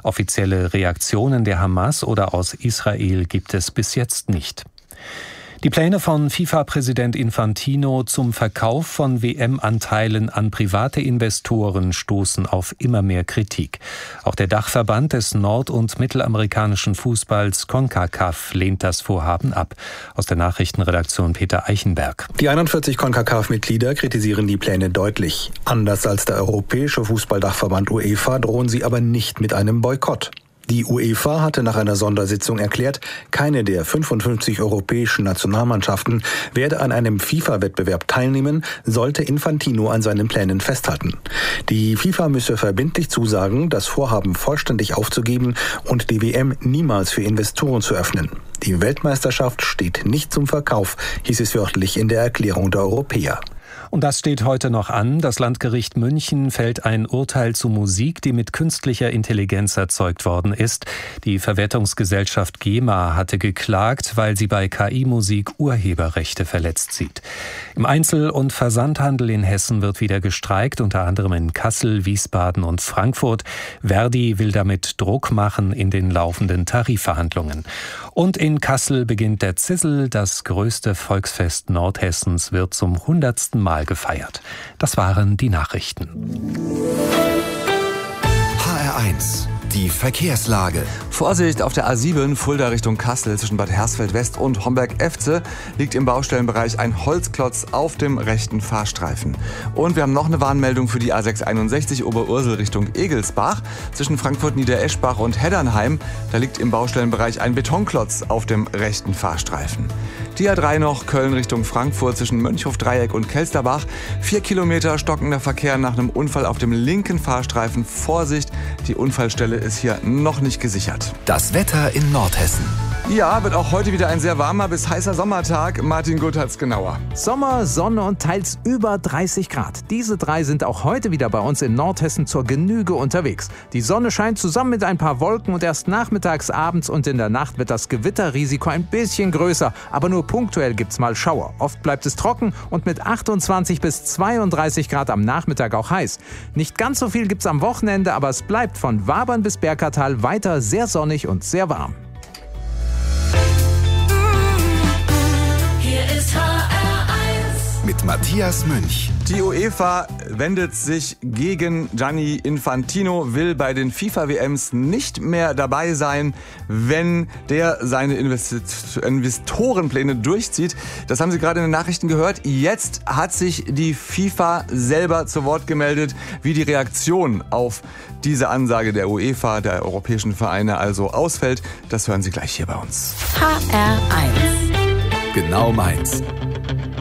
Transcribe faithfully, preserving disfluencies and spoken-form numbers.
Offizielle Reaktionen der Hamas oder aus Israel gibt es bis jetzt nicht. Die Pläne von FIFA-Präsident Infantino zum Verkauf von W M-Anteilen an private Investoren stoßen auf immer mehr Kritik. Auch der Dachverband des nord- und mittelamerikanischen Fußballs CONCACAF lehnt das Vorhaben ab. Aus der Nachrichtenredaktion Peter Eichenberg. Die einundvierzig CONCACAF-Mitglieder kritisieren die Pläne deutlich. Anders als der europäische Fußballdachverband UEFA drohen sie aber nicht mit einem Boykott. Die UEFA hatte nach einer Sondersitzung erklärt, keine der fünfundfünfzig europäischen Nationalmannschaften werde an einem FIFA-Wettbewerb teilnehmen, sollte Infantino an seinen Plänen festhalten. Die FIFA müsse verbindlich zusagen, das Vorhaben vollständig aufzugeben und die W M niemals für Investoren zu öffnen. Die Weltmeisterschaft steht nicht zum Verkauf, hieß es wörtlich in der Erklärung der Europäer. Und das steht heute noch an. Das Landgericht München fällt ein Urteil zu Musik, die mit künstlicher Intelligenz erzeugt worden ist. Die Verwertungsgesellschaft GEMA hatte geklagt, weil sie bei K I-Musik Urheberrechte verletzt sieht. Im Einzel- und Versandhandel in Hessen wird wieder gestreikt, unter anderem in Kassel, Wiesbaden und Frankfurt. Verdi will damit Druck machen in den laufenden Tarifverhandlungen. Und in Kassel beginnt der Zissel. Das größte Volksfest Nordhessens wird zum hundertsten Mal gefeiert. Das waren die Nachrichten. H R eins. Die Verkehrslage. Vorsicht auf der A sieben, Fulda Richtung Kassel zwischen Bad Hersfeld West und Homberg-Efze liegt im Baustellenbereich ein Holzklotz auf dem rechten Fahrstreifen. Und wir haben noch eine Warnmeldung für die A sechs einundsechzig Oberursel Richtung Egelsbach zwischen Frankfurt-Niedereschbach und Heddernheim. Da liegt im Baustellenbereich ein Betonklotz auf dem rechten Fahrstreifen. Die A drei noch Köln Richtung Frankfurt zwischen Mönchhof-Dreieck und Kelsterbach. Vier Kilometer stockender Verkehr nach einem Unfall auf dem linken Fahrstreifen. Vorsicht, die Unfallstelle ist hier noch nicht gesichert. Das Wetter in Nordhessen. Ja, wird auch heute wieder ein sehr warmer bis heißer Sommertag. Martin Gutt hat's genauer. Sommer, Sonne und teils über dreißig Grad. Diese drei sind auch heute wieder bei uns in Nordhessen zur Genüge unterwegs. Die Sonne scheint zusammen mit ein paar Wolken und erst nachmittags, abends und in der Nacht wird das Gewitterrisiko ein bisschen größer. Aber nur punktuell gibt's mal Schauer. Oft bleibt es trocken und mit achtundzwanzig bis zweiunddreißig Grad am Nachmittag auch heiß. Nicht ganz so viel gibt's am Wochenende, aber es bleibt von Wabern bis Berkertal weiter sehr sonnig und sehr warm. Mit Matthias Münch. Die UEFA wendet sich gegen Gianni Infantino, will bei den FIFA-W Ms nicht mehr dabei sein, wenn der seine Invest- Investorenpläne durchzieht. Das haben Sie gerade in den Nachrichten gehört. Jetzt hat sich die FIFA selber zu Wort gemeldet, wie die Reaktion auf diese Ansage der UEFA, der europäischen Vereine, also ausfällt. Das hören Sie gleich hier bei uns. H R eins. Genau meins.